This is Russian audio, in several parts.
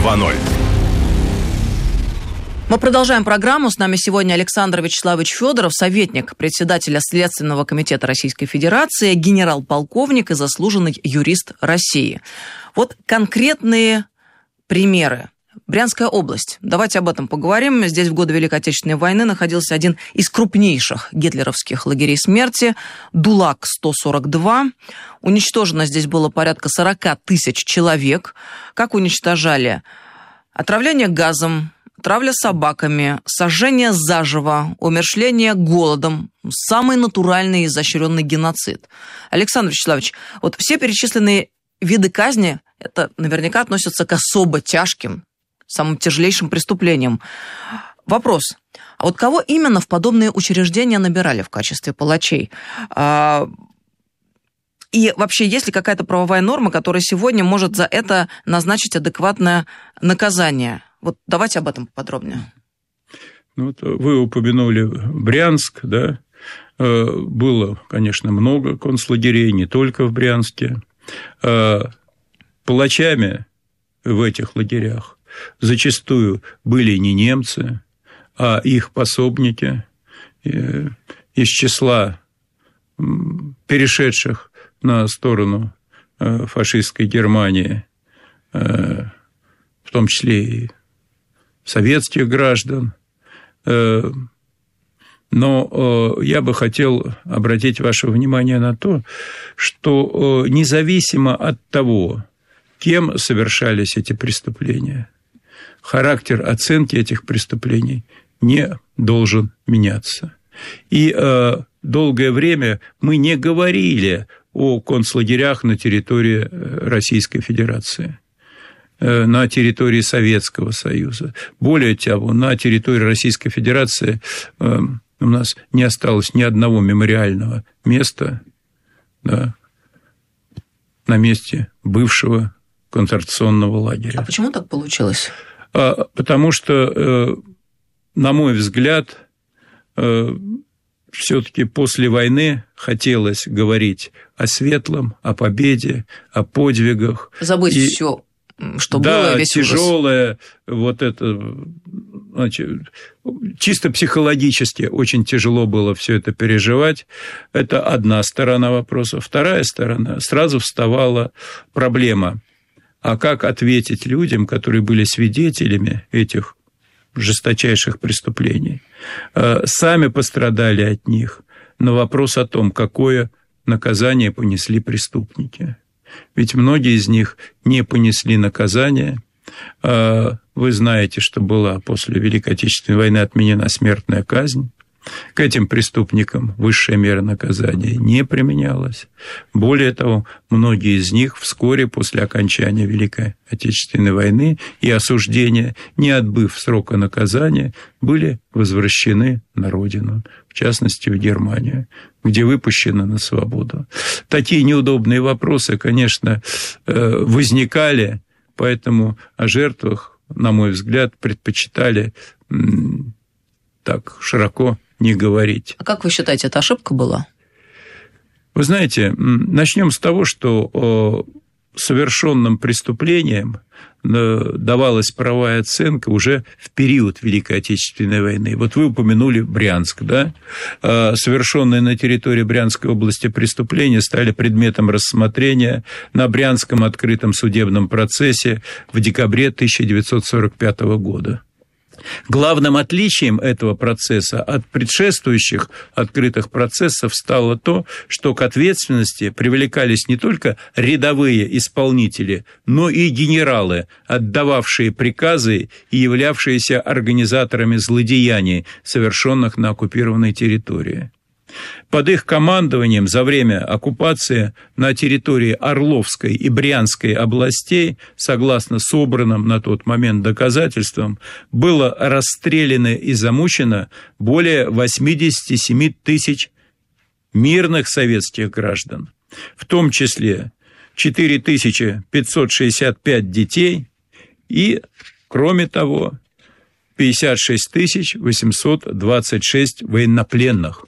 2.0. Мы продолжаем программу. С нами сегодня Александр Вячеславович Федоров, советник председателя Следственного комитета Российской Федерации, генерал-полковник и заслуженный юрист России. Вот конкретные примеры. Брянская область. Давайте об этом поговорим. Здесь в годы Великой Отечественной войны находился один из крупнейших гитлеровских лагерей смерти – ДУЛАГ-142. Уничтожено здесь было порядка 40 тысяч человек. Как уничтожали? Отравление газом, травля собаками, сожжение заживо, умерщвление голодом, самый натуральный и изощренный геноцид. Александр Вячеславович, вот все перечисленные виды казни, это наверняка относятся к особо тяжким, самым тяжелейшим преступлениям. Вопрос. А вот кого именно в подобные учреждения набирали в качестве палачей? И вообще, есть ли какая-то правовая норма, которая сегодня может за это назначить адекватное наказание? Вот давайте об этом подробнее. Ну, вот вы упомянули Брянск, да? Было, конечно, много концлагерей, не только в Брянске. Палачами в этих лагерях зачастую были не немцы, а их пособники из числа перешедших на сторону фашистской Германии, в том числе и советских граждан. Но я бы хотел обратить ваше внимание на то, что независимо от того, кем совершались эти преступления, характер оценки этих преступлений не должен меняться. И долгое время мы не говорили о концлагерях на территории Российской Федерации, на территории Советского Союза. Более того, на территории Российской Федерации у нас не осталось ни одного мемориального места, да, на месте бывшего концентрационного лагеря. А почему так получилось? Потому что, на мой взгляд, все-таки после войны хотелось говорить о светлом, о победе, о подвигах. Забыть все, что было, весь ужас. Да, тяжелое, вот это, значит, чисто психологически очень тяжело было все это переживать. Это одна сторона вопроса. Вторая сторона, сразу вставала проблема. А как ответить людям, которые были свидетелями этих жесточайших преступлений? Сами пострадали от них, на вопрос о том, какое наказание понесли преступники. Ведь многие из них не понесли наказание. Вы знаете, что была после Великой Отечественной войны отменена смертная казнь. К этим преступникам высшая мера наказания не применялась. Более того, многие из них вскоре после окончания Великой Отечественной войны и осуждения, не отбыв срока наказания, были возвращены на родину, в частности, в Германию, где выпущены на свободу. Такие неудобные вопросы, конечно, возникали, поэтому о жертвах, на мой взгляд, предпочитали так широко не говорить. А как вы считаете, это ошибка была? Вы знаете, начнем с того, что совершенным преступлениям давалась правовая оценка уже в период Великой Отечественной войны. Вот вы упомянули Брянск, да? Совершенные на территории Брянской области преступления стали предметом рассмотрения на Брянском открытом судебном процессе в декабре 1945 года. Главным отличием этого процесса от предшествующих открытых процессов стало то, что к ответственности привлекались не только рядовые исполнители, но и генералы, отдававшие приказы и являвшиеся организаторами злодеяний, совершенных на оккупированной территории. Под их командованием за время оккупации на территории Орловской и Брянской областей, согласно собранным на тот момент доказательствам, было расстреляно и замучено более 87 тысяч мирных советских граждан, в том числе 4565 детей и, кроме того, 56 826 военнопленных.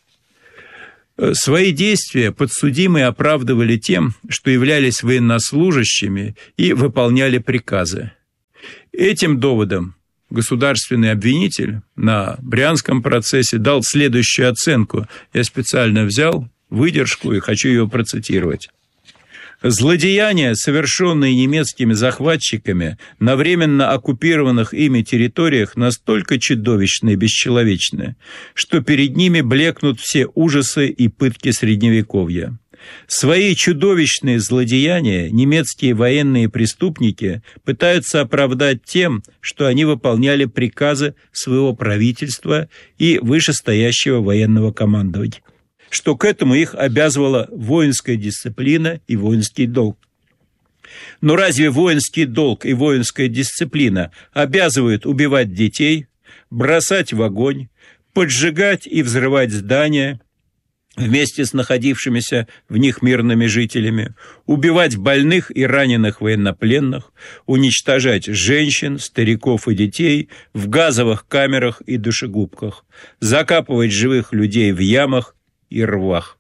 Свои действия подсудимые оправдывали тем, что являлись военнослужащими и выполняли приказы. Этим доводом государственный обвинитель на Брянском процессе дал следующую оценку. Я специально взял выдержку и хочу ее процитировать. Злодеяния, совершенные немецкими захватчиками на временно оккупированных ими территориях, настолько чудовищны и бесчеловечны, что перед ними блекнут все ужасы и пытки Средневековья. Свои чудовищные злодеяния немецкие военные преступники пытаются оправдать тем, что они выполняли приказы своего правительства и вышестоящего военного командования, что к этому их обязывала воинская дисциплина и воинский долг. Но разве воинский долг и воинская дисциплина обязывают убивать детей, бросать в огонь, поджигать и взрывать здания вместе с находившимися в них мирными жителями, убивать больных и раненых военнопленных, уничтожать женщин, стариков и детей в газовых камерах и душегубках, закапывать живых людей в ямах и рвах?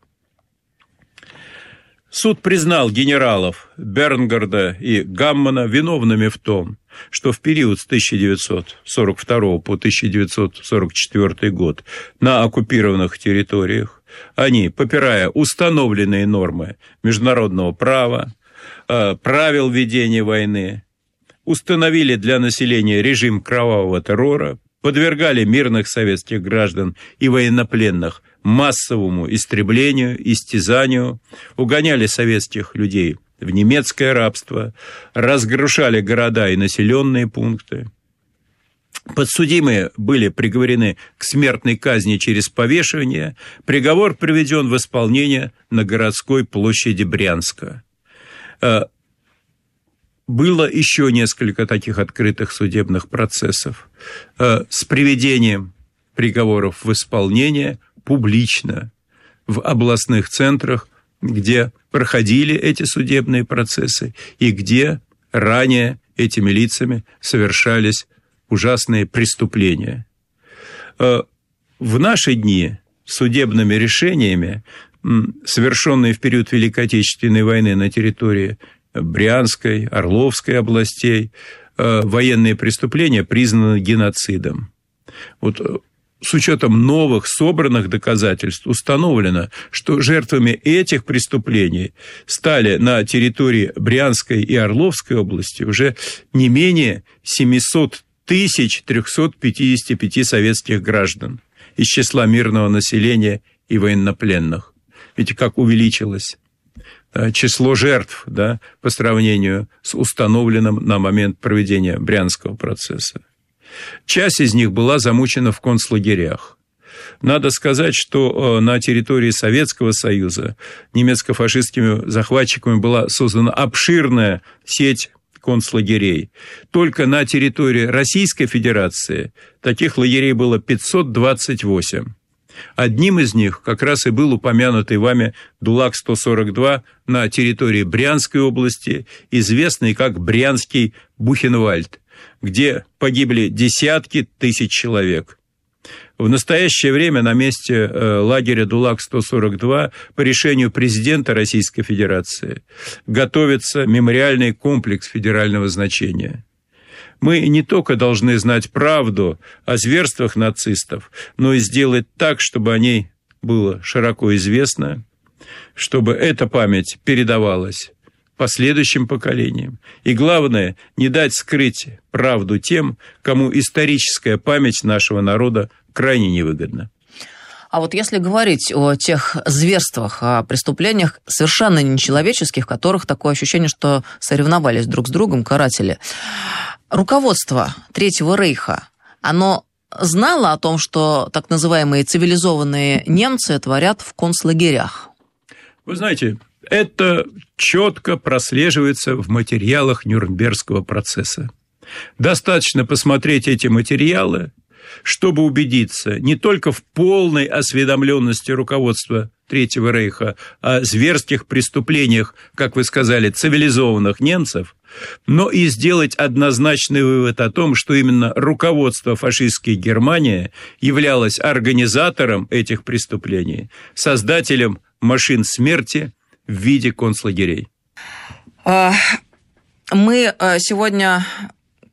Суд признал генералов Бернгарда и Гаммана виновными в том, что в период с 1942 по 1944 год на оккупированных территориях они, попирая установленные нормы международного права, правил ведения войны, установили для населения режим кровавого террора, подвергали мирных советских граждан и военнопленных массовому истреблению, истязанию, угоняли советских людей в немецкое рабство, разрушали города и населенные пункты. Подсудимые были приговорены к смертной казни через повешивание, приговор приведен в исполнение на городской площади Брянска. Было еще несколько таких открытых судебных процессов с приведением приговоров в исполнение публично в областных центрах, где проходили эти судебные процессы и где ранее этими лицами совершались ужасные преступления. В наши дни судебными решениями, совершенные в период Великой Отечественной войны на территории Брянской, Орловской областей, военные преступления признаны геноцидом. Вот с учетом новых собранных доказательств установлено, что жертвами этих преступлений стали на территории Брянской и Орловской области уже не менее 700 355 советских граждан из числа мирного населения и военнопленных. Видите, как увеличилось число жертв, по сравнению с установленным на момент проведения Брянского процесса. Часть из них была замучена в концлагерях. Надо сказать, что на территории Советского Союза немецко-фашистскими захватчиками была создана обширная сеть концлагерей. Только на территории Российской Федерации таких лагерей было 528. Одним из них как раз и был упомянутый вами ДУЛАГ-142 на территории Брянской области, известный как Брянский Бухенвальд, где погибли десятки тысяч человек. В настоящее время на месте лагеря ДУЛАГ-142 по решению президента Российской Федерации готовится мемориальный комплекс федерального значения. Мы не только должны знать правду о зверствах нацистов, но и сделать так, чтобы о ней было широко известно, чтобы эта память передавалась последующим поколениям. И главное, не дать скрыть правду тем, кому историческая память нашего народа крайне невыгодна. А вот если говорить о тех зверствах, о преступлениях совершенно нечеловеческих, в которых такое ощущение, что соревновались друг с другом каратели, руководство Третьего Рейха, оно знало о том, что так называемые цивилизованные немцы творят в концлагерях? Вы знаете, это четко прослеживается в материалах Нюрнбергского процесса. Достаточно посмотреть эти материалы, чтобы убедиться не только в полной осведомленности руководства Третьего Рейха о зверских преступлениях, как вы сказали, цивилизованных немцев, но и сделать однозначный вывод о том, что именно руководство фашистской Германии являлось организатором этих преступлений, создателем машин смерти в виде концлагерей. Мы сегодня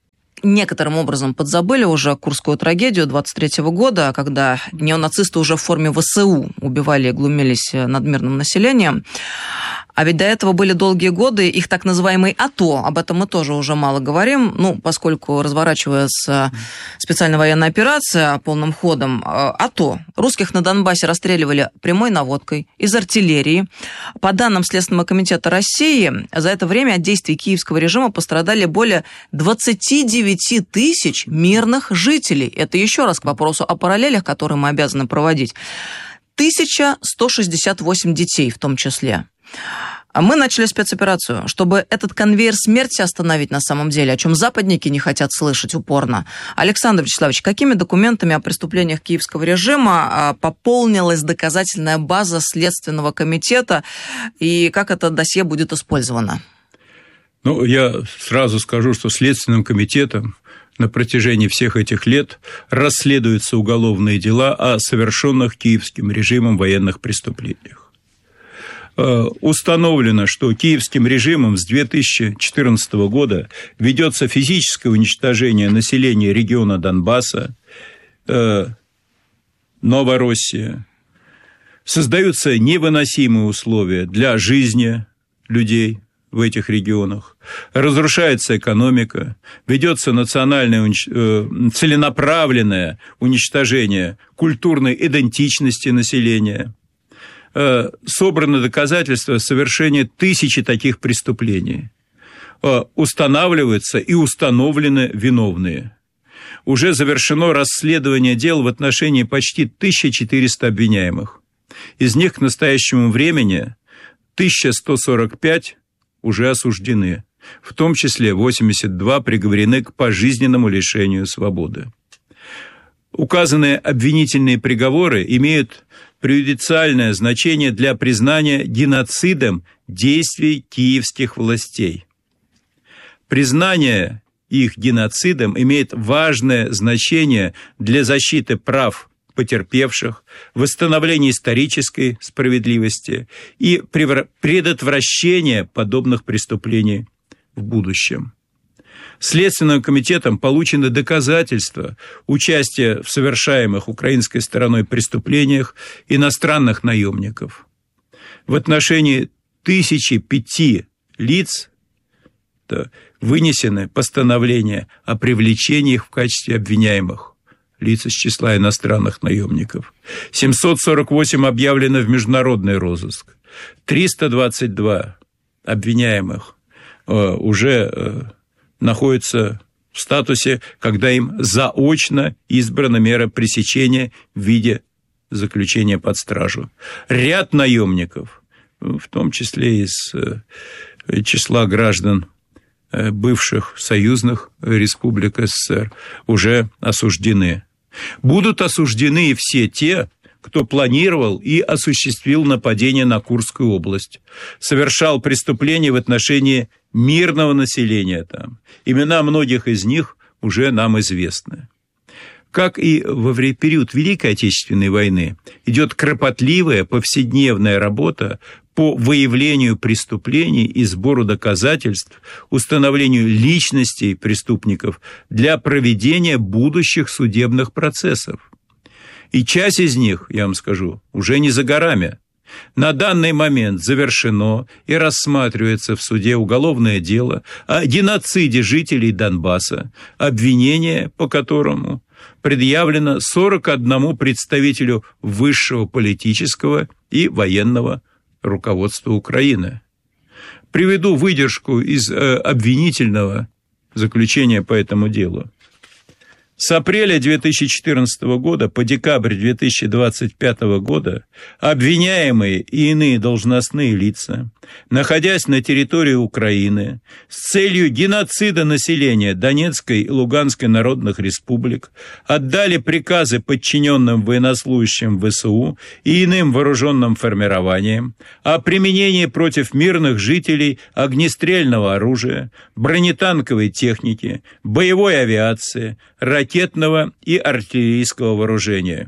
некоторым образом подзабыли уже Курскую трагедию 23 года, когда неонацисты уже в форме ВСУ убивали и глумились над мирным населением. А ведь до этого были долгие годы их так называемый АТО. Об этом мы тоже уже мало говорим, поскольку разворачивается специальная военная операция полным ходом. АТО. Русских на Донбассе расстреливали прямой наводкой из артиллерии. По данным Следственного комитета России, за это время от действий киевского режима пострадали более 29 тысяч мирных жителей. Это еще раз к вопросу о параллелях, которые мы обязаны проводить. 1168 детей в том числе. Мы начали спецоперацию, чтобы этот конвейер смерти остановить на самом деле, о чем западники не хотят слышать упорно. Александр Вячеславович, какими документами о преступлениях киевского режима пополнилась доказательная база Следственного комитета и как это досье будет использовано? Я сразу скажу, что Следственным комитетом на протяжении всех этих лет расследуются уголовные дела о совершенных киевским режимом военных преступлениях. Установлено, что киевским режимом с 2014 года ведется физическое уничтожение населения региона Донбасса, Новороссия. Создаются невыносимые условия для жизни людей в этих регионах. Разрушается экономика, ведется национальное целенаправленное уничтожение культурной идентичности населения. Собраны доказательства совершения тысячи таких преступлений. Устанавливаются и установлены виновные. Уже завершено расследование дел в отношении почти 1400 обвиняемых. Из них к настоящему времени 1145 уже осуждены, в том числе 82 приговорены к пожизненному лишению свободы. Указанные обвинительные приговоры имеют преюдициальное значение для признания геноцидом действий киевских властей. Признание их геноцидом имеет важное значение для защиты прав потерпевших, восстановления исторической справедливости и предотвращения подобных преступлений в будущем. Следственным комитетом получены доказательства участия в совершаемых украинской стороной преступлениях иностранных наемников. В отношении 1005 лиц вынесены постановления о привлечении их в качестве обвиняемых, лиц из числа иностранных наемников. 748 объявлено в международный розыск. 322 обвиняемых уже находятся в статусе, когда им заочно избрана мера пресечения в виде заключения под стражу. Ряд наемников, в том числе из числа граждан бывших союзных республик СССР, уже осуждены. Будут осуждены и все те, кто планировал и осуществил нападение на Курскую область, совершал преступления в отношении мирного населения там. Имена многих из них уже нам известны. Как и во период Великой Отечественной войны, идет кропотливая повседневная работа по выявлению преступлений и сбору доказательств, установлению личностей преступников для проведения будущих судебных процессов. И часть из них, я вам скажу, уже не за горами. На данный момент завершено и рассматривается в суде уголовное дело о геноциде жителей Донбасса, обвинение по которому предъявлено 41 представителю высшего политического и военного руководства Украины. Приведу выдержку из обвинительного заключения по этому делу. С апреля 2014 года по декабрь 2025 года обвиняемые и иные должностные лица, находясь на территории Украины с целью геноцида населения Донецкой и Луганской народных республик, отдали приказы подчиненным военнослужащим ВСУ и иным вооруженным формированиям о применении против мирных жителей огнестрельного оружия, бронетанковой техники, боевой авиации, ракетного и артиллерийского вооружения.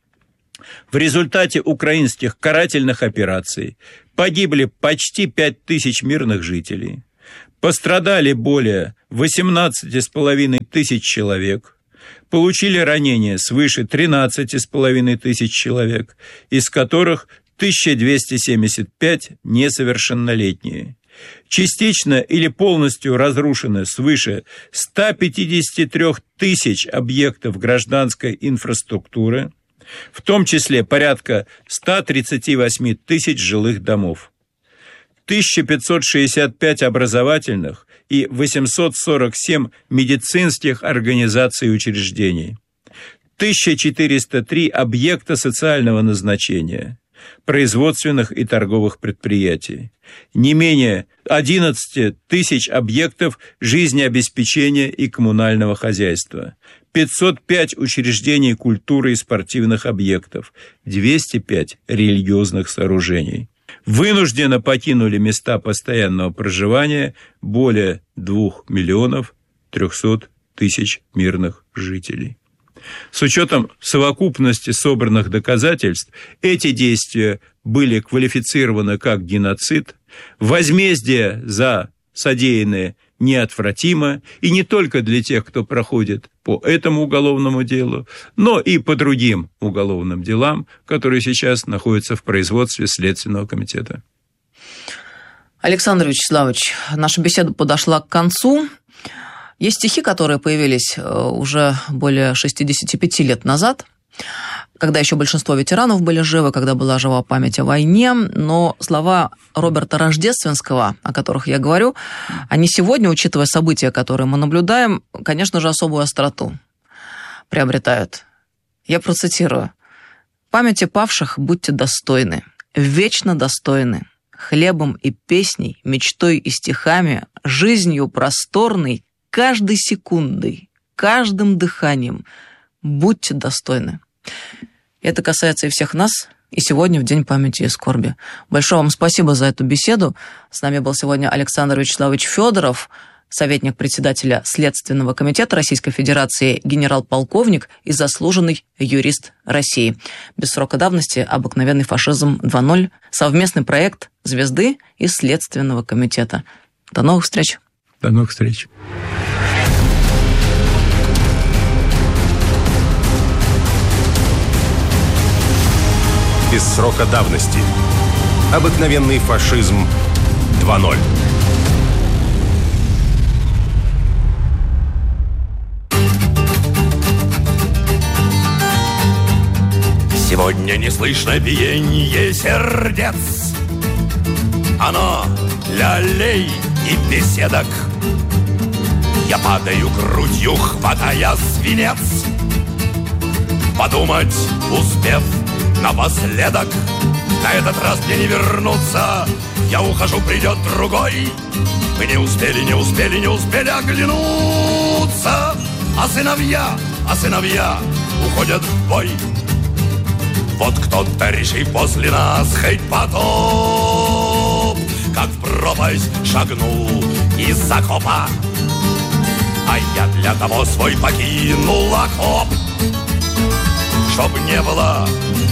В результате украинских карательных операций погибли почти 5000 мирных жителей. Пострадали более 18,5 тысяч человек, получили ранения свыше 13,5 тысяч человек, из которых 1275 несовершеннолетние. Частично или полностью разрушены свыше 153 тысяч объектов гражданской инфраструктуры, в том числе порядка 138 тысяч жилых домов, 1565 образовательных и 847 медицинских организаций и учреждений, 1403 объекта социального назначения, производственных и торговых предприятий, не менее 11 тысяч объектов жизнеобеспечения и коммунального хозяйства, 505 учреждений культуры и спортивных объектов, 205 религиозных сооружений. Вынужденно покинули места постоянного проживания более 2 миллионов 300 тысяч мирных жителей. С учетом совокупности собранных доказательств, эти действия были квалифицированы как геноцид, возмездие за содеянное неотвратимо, и не только для тех, кто проходит по этому уголовному делу, но и по другим уголовным делам, которые сейчас находятся в производстве Следственного комитета. Александр Вячеславович, наша беседа подошла к концу. Есть стихи, которые появились уже более 65 лет назад, когда еще большинство ветеранов были живы, когда была жива память о войне, но слова Роберта Рождественского, о которых я говорю, они сегодня, учитывая события, которые мы наблюдаем, конечно же, особую остроту приобретают. Я процитирую. «Памяти павших будьте достойны, вечно достойны, хлебом и песней, мечтой и стихами, жизнью просторной, каждой секундой, каждым дыханием будьте достойны». Это касается и всех нас, и сегодня в День памяти и скорби. Большое вам спасибо за эту беседу. С нами был сегодня Александр Вячеславович Федоров, советник председателя Следственного комитета Российской Федерации, генерал-полковник и заслуженный юрист России. Без срока давности «Обыкновенный фашизм 2.0», совместный проект «Звезды» и Следственного комитета. До новых встреч. До новых встреч. Без срока давности. Обыкновенный фашизм 2.0. Сегодня не слышно биение сердец. Оно для аллей и беседок. Я падаю грудью, хватая свинец. Подумать успев напоследок, на этот раз мне не вернуться. Я ухожу, придет другой. Мы не успели оглянуться. А сыновья уходят в бой. Вот кто-то решил после нас хоть потоп, как в пропасть шагнул из окопа. А я для того свой покинул окоп, чтоб не было